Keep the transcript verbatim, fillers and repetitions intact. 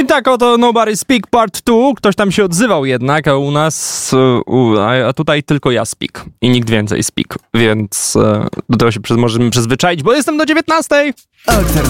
tak oto Nobody Speak Part dwa. Ktoś tam się odzywał jednak, a u nas, u, a tutaj tylko ja speak i nikt więcej speak, więc do tego się możemy przyzwyczaić, bo jestem do dziewiętnastej. Alternatywny